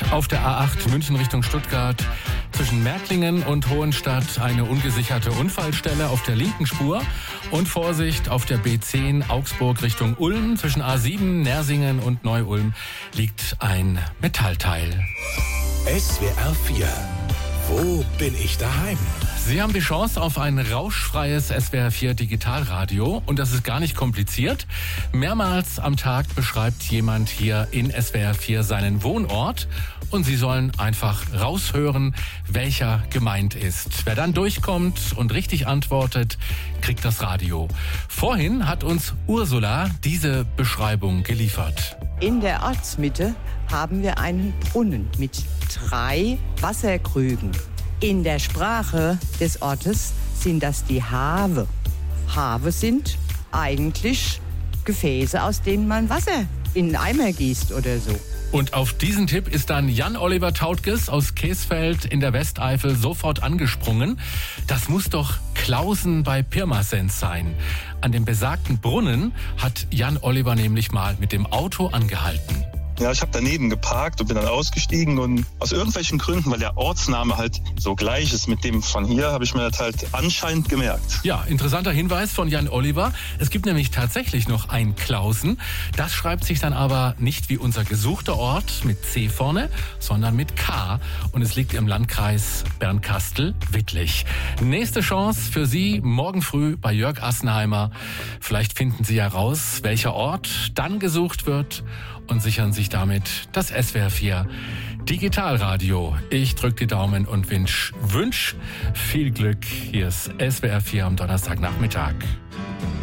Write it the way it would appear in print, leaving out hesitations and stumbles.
auf der A8 München Richtung Stuttgart. Zwischen Märklingen und Hohenstadt eine ungesicherte Unfallstelle auf der linken Spur. Und Vorsicht auf der B10 Augsburg Richtung Ulm. Zwischen A7 Nersingen und Neu-Ulm liegt ein Metallteil. SWR 4. Wo bin ich daheim? Sie haben die Chance auf ein rauschfreies SWR 4 Digitalradio und das ist gar nicht kompliziert. Mehrmals am Tag beschreibt jemand hier in SWR 4 seinen Wohnort und Sie sollen einfach raushören, welcher gemeint ist. Wer dann durchkommt und richtig antwortet, kriegt das Radio. Vorhin hat uns Ursula diese Beschreibung geliefert. In der Ortsmitte haben wir einen Brunnen mit 3 Wasserkrügen. In der Sprache des Ortes sind das die Have. Have sind eigentlich Gefäße, aus denen man Wasser in einen Eimer gießt oder so. Und auf diesen Tipp ist dann Jan-Oliver Tautges aus Keesfeld in der Westeifel sofort angesprungen. Das muss doch Klausen bei Pirmasens sein. An dem besagten Brunnen hat Jan-Oliver nämlich mal mit dem Auto angehalten. Ja, ich habe daneben geparkt und bin dann ausgestiegen und aus irgendwelchen Gründen, weil der Ortsname halt so gleich ist mit dem von hier, habe ich mir das halt anscheinend gemerkt. Ja, interessanter Hinweis von Jan Oliver. Es gibt nämlich tatsächlich noch ein Klausen. Das schreibt sich dann aber nicht wie unser gesuchter Ort mit C vorne, sondern mit K. Und es liegt im Landkreis Bernkastel-Wittlich. Nächste Chance für Sie morgen früh bei Jörg Assenheimer. Vielleicht finden Sie ja raus, welcher Ort dann gesucht wird und sichern sich damit das SWR 4 Digitalradio. Ich drücke die Daumen und wünsch viel Glück. Hier ist SWR 4 am Donnerstagnachmittag.